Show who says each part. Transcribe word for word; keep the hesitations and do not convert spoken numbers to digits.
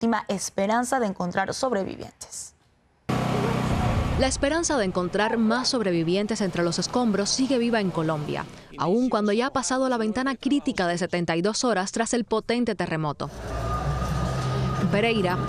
Speaker 1: última esperanza de encontrar sobrevivientes.
Speaker 2: La esperanza de encontrar más sobrevivientes entre los escombros sigue viva en Colombia, aun cuando ya ha pasado la ventana crítica de setenta y dos horas tras el potente terremoto. En Pereira,